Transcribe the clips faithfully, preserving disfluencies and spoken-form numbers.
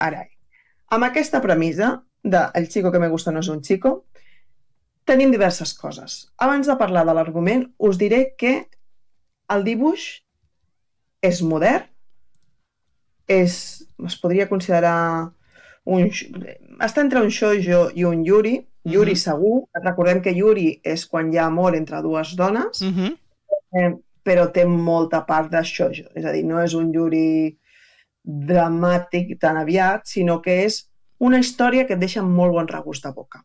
Arai. Amb aquesta premissa de El chico que me gusta no es un chico, tenim diverses coses. Abans de parlar de l'argument, us diré que el dibuix és modern, és, es podria considerar un, està entre un shoujo i un yuri, yuri uh-huh. segur, recordem que yuri és quan hi ha amor entre dues dones, uh-huh. eh, però té molta part de shoujo, és a dir, no és un yuri dramàtic tan aviat, sinó que és una història que et deixa molt bon regust de boca.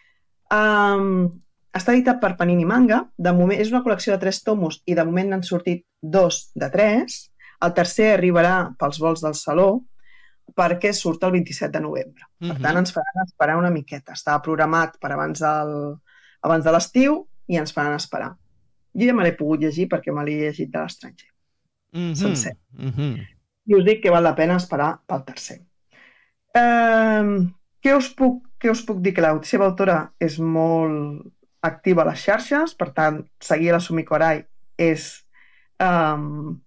Um, està editat per Panini Manga, de moment, és una col·lecció de tres tomos i de moment n'han sortit dos de tres, el tercer arribarà pels vols del Saló perquè surt el vint-i-set de novembre. Per uh-huh. tant, ens faran esperar una miqueta. Estava programat per abans, del, abans de l'estiu i ens faran esperar. Jo ja me l'he pogut llegir perquè me l'he llegit de l'estranger. Uh-huh. Sencer. Uh-huh. I us dic que val la pena esperar pel tercer. Uh, què, us puc, què us puc dir? Que la seva autora és molt activa a les xarxes, per tant, seguir la Sumiko Arai és um,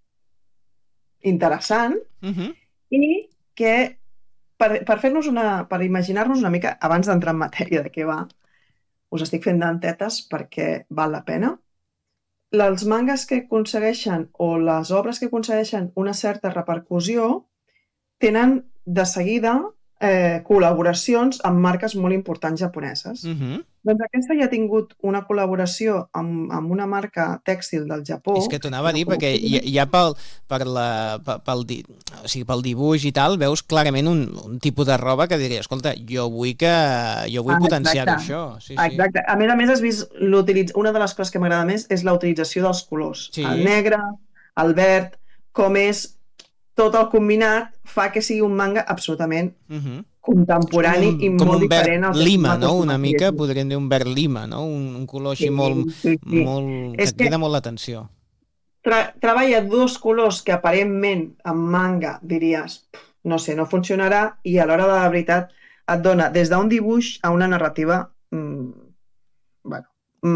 interessant, uh-huh. i que per, per fer-nos una, per imaginar-nos una mica, abans d'entrar en matèria de què va, us estic fent dentetes perquè val la pena. Els mangas que aconsegueixen o les obres que aconsegueixen una certa repercussió tenen de seguida eh, col·laboracions amb marques molt importants japoneses. Uh-huh. Doncs aquesta ja ha tingut una col·laboració amb, amb una marca tèxtil del Japó. És que t'ho anava a dir, perquè ja, ja pel, per la, pel, o sigui, pel dibuix i tal, veus clarament un, un tipus de roba que diria, escolta, jo vull, que, jo vull ah, potenciar això. Sí, exacte. Sí. A més a més, has vist una de les coses que m'agrada més és la utilització dels colors. Sí. El negre, el verd, com és tot el combinat fa que sigui un manga absolutament uh-huh. contemporani un, i molt diferent. Com un verd lima, no? Una mica, podríem dir un verd lima, no? Un, un color així sí, molt, sí, sí. molt... que et crida molt l'atenció. Tra treballa dos colors que aparentment en manga diries, no sé, no funcionarà, i a l'hora de la veritat et dona des d'un dibuix a una narrativa mmm, bueno,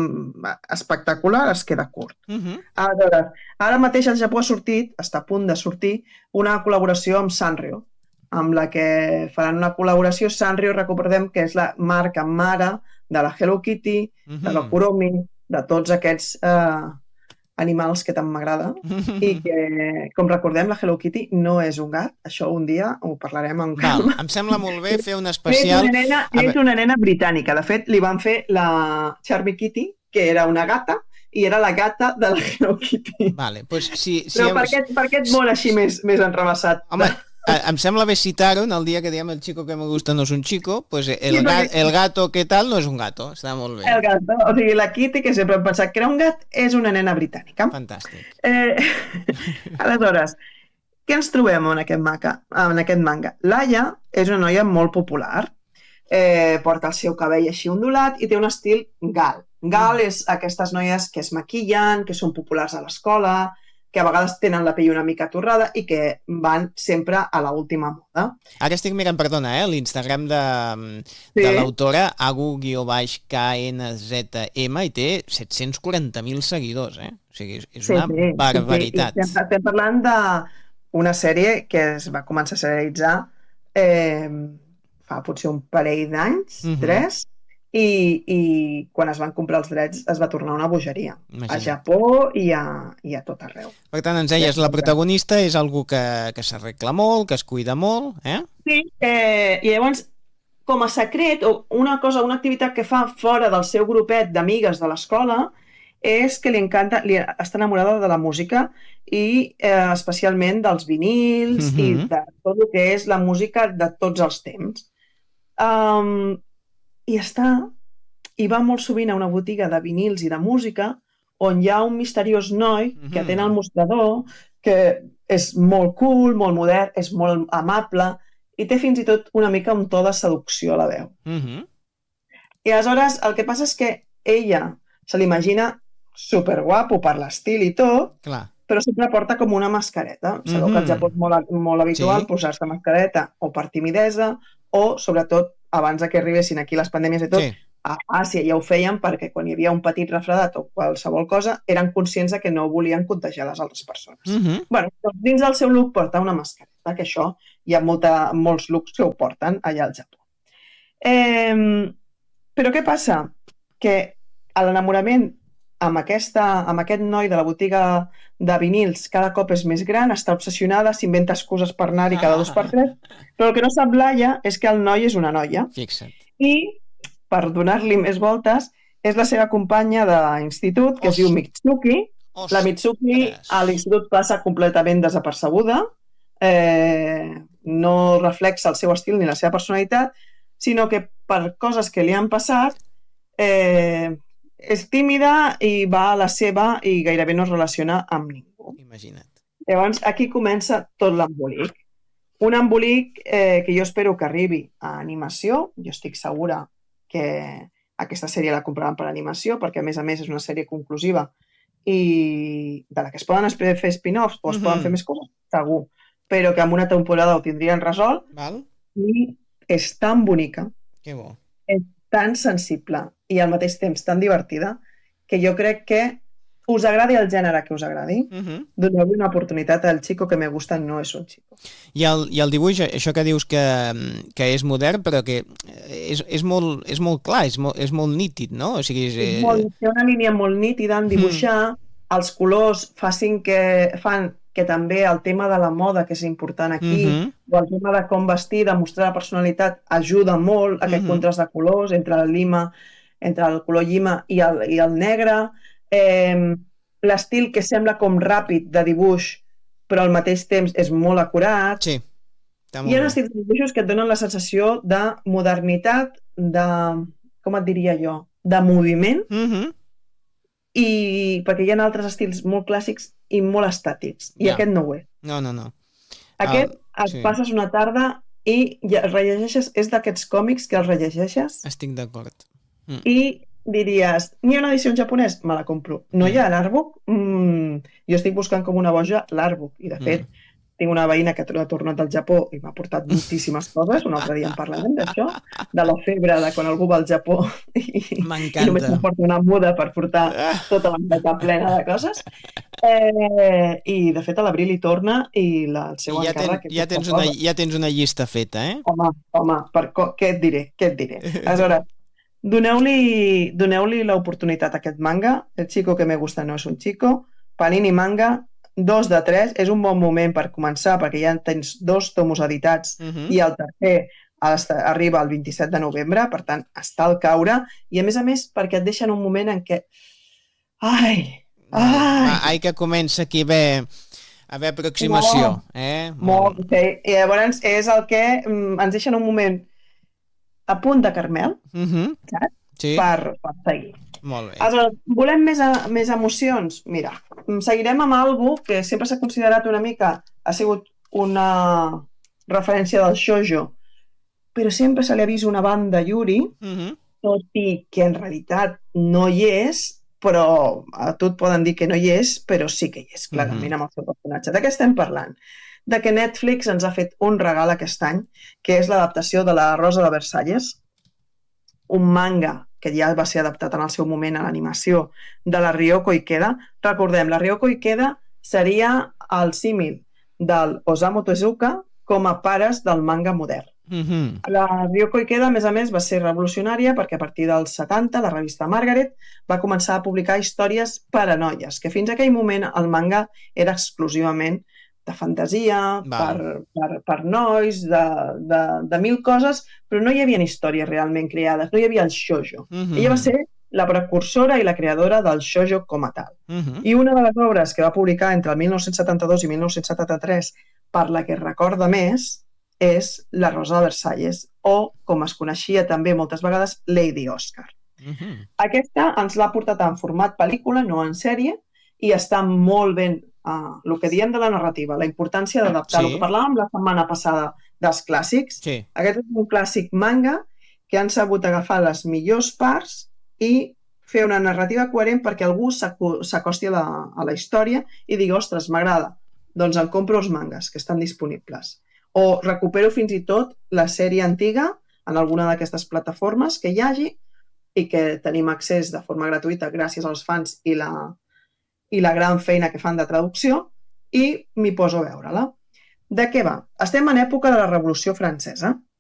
espectacular, es queda curt. Uh-huh. Aleshores, ara mateix al Japó ha sortit, està a punt de sortir, una col·laboració amb Sanrio, amb la que faran una col·laboració. Sanrio, recordem que és la marca mare de la Hello Kitty, uh-huh. de la Kuromi, de tots aquests eh, animals que tant m'agrada, uh-huh. i que, com recordem, la Hello Kitty no és un gat, això un dia ho parlarem amb calma. Val, em sembla molt bé fer un especial... És una nena, és una nena britànica, de fet li van fer la Charmy Kitty, que era una gata, i era la gata de la Hello Kitty. Vale, pues si, si Però hem... per què, per què et vol així més, més enrevessat? Home, em sembla bé citar-ho el dia que diem el chico que me gusta no és un chico, pues el, sí, gat, el gato que tal no és un gato, està molt bé. El gato, o sigui, la Kitty, que sempre hem pensat que era un gat, és una nena britànica. Fantàstic. Eh, aleshores, què ens trobem en aquest, manga, en aquest manga? Laia és una noia molt popular, eh, porta el seu cabell així ondulat i té un estil gal. Gal mm. és aquestes noies que es maquillen, que són populars a l'escola, que a vegades tenen la pell una mica torrada i que van sempre a l'última moda. Ara estic mirant, perdona, eh, l'Instagram de, de sí. l'autora, agu guió baix K N Z M, i té set-cents quaranta mil seguidors, eh? O sigui, és una sí, sí, barbaritat. Sí, sí. Estem parlant d'una sèrie que es va començar a serialitzar eh, fa potser un parell d'anys, uh-huh. tres, I, i quan es van comprar els drets es va tornar una bogeria. Imagina. A Japó i a, i a tot arreu. Per tant, ens deies, la protagonista és algú que, que s'arregla molt, que es cuida molt, eh? Sí, eh, i llavors, com a secret, o una cosa, una activitat que fa fora del seu grupet d'amigues de l'escola, és que li encanta, li està enamorada de la música i eh, especialment dels vinils mm-hmm. i de tot el que és la música de tots els temps. Um, I està, i va molt sovint a una botiga de vinils i de música on hi ha un misteriós noi que atén al mostrador, que és molt cool, molt modern, és molt amable i té fins i tot una mica un to de seducció a la veu. Uh-huh. I aleshores el que passa és que ella se l'imagina superguapo per l'estil i tot, clar. Però sempre porta com una mascareta. Uh-huh. Sabeu que al Japó és molt, molt habitual sí. Posar-se mascareta o per timidesa o, sobretot, abans que arribessin aquí les pandèmies i tot, sí. a Àsia ja ho feien perquè quan hi havia un petit refredat o qualsevol cosa eren conscients de que no volien contagiar les altres persones. Uh-huh. Bueno, doncs dins del seu look portar una mascareta, que això hi ha molta, molts looks que ho porten allà al Japó. Eh, però què passa? Que l'enamorament amb, aquesta, amb aquest noi de la botiga de vinils cada cop és més gran, està obsessionada, s'inventa excuses per anar-hi cada dos per tres, però el que no sap Laia és que el noi és una noia. Fixa't. I, per donar-li més voltes, és la seva companya d'institut, que Ostres. es diu Mitsuki. Ostres. La Mitsuki a l'institut passa completament desapercebuda, eh, no reflexa el seu estil ni la seva personalitat, sinó que per coses que li han passat eh, és tímida i va a la seva i gairebé no es relaciona amb ningú. Imagina't. Llavors, aquí comença tot l'embolic. Un embolic eh, que jo espero que arribi a animació. Jo estic segura que aquesta sèrie la compraran per animació, perquè a més a més és una sèrie conclusiva i de la que es poden fer spin-offs o es mm-hmm. poden fer més coses, segur, però que en una temporada ho tindrien resolt. Val. I és tan bonica. Que bo. És tan sensible i al mateix temps tan divertida que jo crec que us agradi el gènere que us agradi, uh-huh. doneu-li una oportunitat al Chico que me gusta no és un chico. I el, i el dibuix, això que dius que, que és modern, però que és, és, molt, és molt clar, és molt, és molt nítid, no? O sigui, és, és molt, té una línia molt nítida en dibuixar, mm. els colors facin que, fan que també el tema de la moda, que és important aquí, uh-huh. o el tema de com vestir, de mostrar la personalitat, ajuda molt aquest uh-huh. contrast de colors entre el lima, entre el color llima i el, i el negre, eh, l'estil que sembla com ràpid de dibuix, però al mateix temps és molt acurat. Sí. Hi ha estils de dibuixos que et donen la sensació de modernitat, de, com et diria jo, de moviment, uh-huh. i perquè hi ha altres estils molt clàssics i molt estàtics, i ja. aquest no ho és. No, no, no. Aquest uh, et sí. passes una tarda i ja rellegeixes, és d'aquests còmics que els rellegeixes. Estic d'acord. Mm. I diries, n'hi ha una edició en japonès? Me la compro. No mm. hi ha l'artbook? Mm, jo estic buscant com una boja l'artbook, i de fet mm. tinc una veïna que ha tornat al Japó i m'ha portat moltíssimes coses, un altre dia en parlarem d'això, de la febre de quan algú va al Japó i, i només m'emporta una muda per portar tota la maleta plena de coses. Eh, I de fet a l'abril hi torna i la, el seu ja encàrrec... Ten, ja, tens una, ja tens una llista feta, eh? Home, home, per, què et diré? Què et diré? Aleshores, doneu-li doneu-li l'oportunitat a aquest manga. El Chico que me gusta no és un chico. Panini Manga, dos de tres, és un bon moment per començar perquè ja tens dos tomos editats uh-huh. i el tercer arriba el vint-i-set de novembre, per tant està al caure, i a més a més perquè et deixen un moment en què ai, ai ai que comença aquí a haver, a haver aproximació molt, eh? molt, sí. I llavors és el que ens deixen un moment a punt de caramel, uh-huh. saps? Sí. Per, per seguir. Molt bé. Aleshores, volem més, a, més emocions? Mira, seguirem amb algo que sempre s'ha considerat una mica, ha sigut una referència del shoujo, però sempre se li ha vist una banda Yuri, uh-huh. tot i que en realitat no hi és, però a tu et poden dir que no hi és, però sí que hi és, clarament, uh-huh. amb el seu personatge. De què estem parlant? De que Netflix ens ha fet un regal aquest any, que és l'adaptació de La Rosa de Versalles, un manga que ja va ser adaptat en el seu moment a l'animació de la Ryoko Ikeda. Recordem, la Ryoko Ikeda seria el símil del Osamu Tezuka com a pares del manga modern. Uh-huh. La Ryoko Ikeda, a més a més, va ser revolucionària perquè a partir dels setanta la revista Margaret va començar a publicar històries per a noies, que fins a aquell moment el manga era exclusivament de fantasia, per, per, per nois, de, de, de mil coses, però no hi havia històries realment creades, no hi havia el shoujo. Uh-huh. Ella va ser la precursora i la creadora del shoujo com a tal. Uh-huh. I una de les obres que va publicar entre el mil nou-cents setanta-dos i mil nou-cents setanta-tres, per la que recorda més, és La Rosa de Versalles, o, com es coneixia també moltes vegades, Lady Oscar. Uh-huh. Aquesta ens l'ha portat en format pel·lícula, no en sèrie, i està molt ben Uh, el que diem de la narrativa, la importància d'adaptar-lo. Sí. Parlàvem la setmana passada dels clàssics. Sí. Aquest és un clàssic manga que han sabut agafar les millors parts i fer una narrativa coherent perquè algú s'acosti a, la, a la història i digui, ostres, m'agrada, doncs em compro els mangas que estan disponibles. O recupero fins i tot la sèrie antiga en alguna d'aquestes plataformes que hi hagi i que tenim accés de forma gratuïta gràcies als fans i la, i la gran feina que fan de traducció, i m'hi poso a veure-la. De què va? Estem en època de la Revolució Francesa.